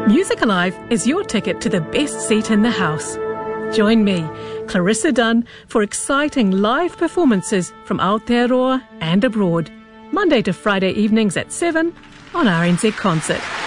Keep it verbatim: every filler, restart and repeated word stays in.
Music Alive is your ticket to the best seat in the house. Join me, Clarissa Dunn, for exciting live performances from Aotearoa and abroad, Monday to Friday evenings at seven on R N Z Concert.